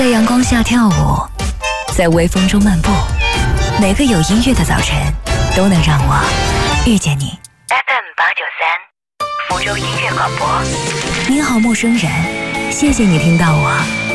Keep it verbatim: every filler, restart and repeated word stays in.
在阳光下跳舞，在微风中漫步，每个有音乐的早晨都能让我遇见你。 F M 八九三，福州音乐广播。您好，陌生人，谢谢你听到我。